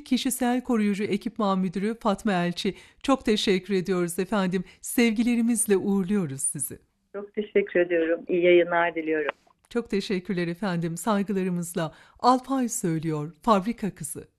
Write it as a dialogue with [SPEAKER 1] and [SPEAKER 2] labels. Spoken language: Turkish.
[SPEAKER 1] Elçi Kişisel Koruyucu Ekipman Müdürü Fatma Elçi. Çok teşekkür ediyoruz efendim. Sevgilerimizle uğurluyoruz sizi.
[SPEAKER 2] Çok teşekkür ediyorum. İyi yayınlar diliyorum.
[SPEAKER 1] Çok teşekkürler efendim. Saygılarımızla. Alpay söylüyor, Fabrika Kızı.